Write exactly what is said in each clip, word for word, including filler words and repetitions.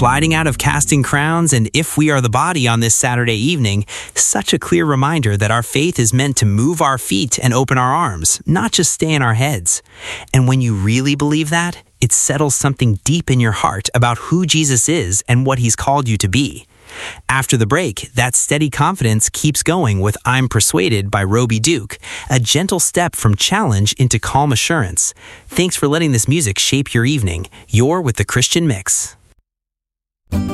sliding out of Casting Crowns and If We Are the Body on this Saturday evening, such a clear reminder that our faith is meant to move our feet and open our arms, not just stay in our heads. And when you really believe that, it settles something deep in your heart about who Jesus is and what he's called you to be. After the break, that steady confidence keeps going with I'm Persuaded by Roby Duke, a gentle step from challenge into calm assurance. Thanks for letting this music shape your evening. You're with the Christian Mix. But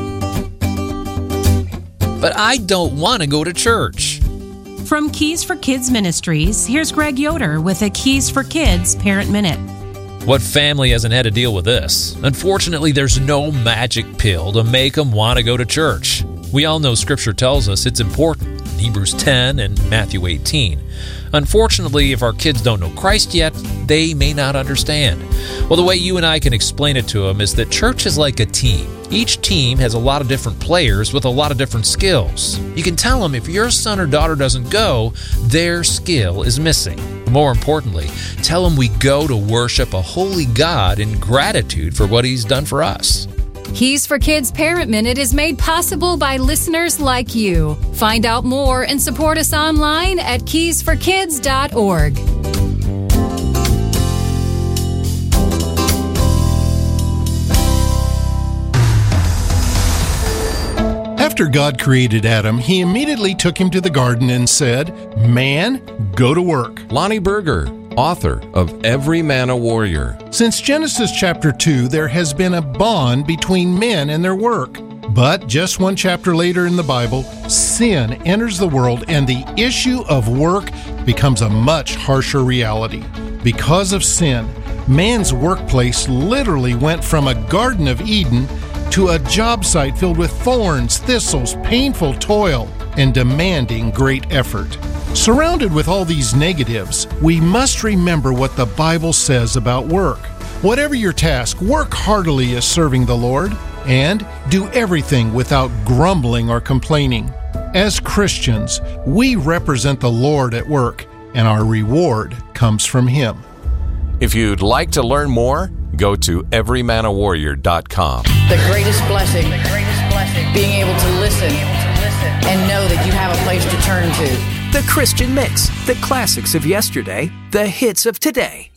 I don't want to go to church. From Keys for Kids Ministries, here's Greg Yoder with a Keys for Kids Parent Minute. What family hasn't had to deal with this? Unfortunately, there's no magic pill to make them want to go to church. We all know Scripture tells us it's important, Hebrews ten and Matthew eighteen. Unfortunately, if our kids don't know Christ yet, they may not understand. Well, the way you and I can explain it to them is that church is like a team. Each team has a lot of different players with a lot of different skills. You can tell them if your son or daughter doesn't go, their skill is missing. More importantly, tell them we go to worship a holy God in gratitude for what he's done for us. Keys for Kids Parent Minute is made possible by listeners like you. Find out more and support us online at keys for kids dot org. After God created Adam, he immediately took him to the garden and said, "Man, go to work." Lonnie Berger, author of Every Man a Warrior. Since Genesis chapter two, there has been a bond between men and their work. But just one chapter later in the Bible, sin enters the world and the issue of work becomes a much harsher reality. Because of sin, man's workplace literally went from a Garden of Eden to a job site filled with thorns, thistles, painful toil, and demanding great effort. Surrounded with all these negatives, we must remember what the Bible says about work. Whatever your task, work heartily as serving the Lord, and do everything without grumbling or complaining. As Christians, we represent the Lord at work, and our reward comes from Him. If you'd like to learn more, go to every man a warrior dot com. The greatest blessing, the greatest blessing, being able to listen, being able to listen and know that you have a place to turn to. The Christian Mix, the classics of yesterday, the hits of today.